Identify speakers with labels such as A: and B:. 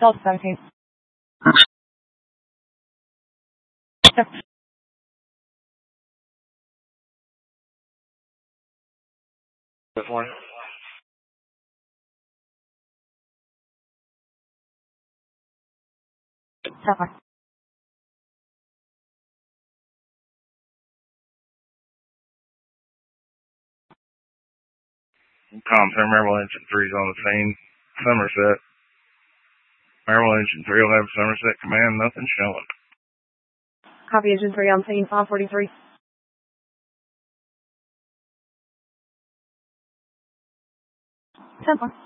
A: Delta 17.
B: This one.
A: Sapphire.
B: Tom, Maryville Engine 3's on the scene. Somerset. Maryville Engine 3 will have Somerset command, nothing showing.
A: Copy, Engine 3 on scene, 543. Temple.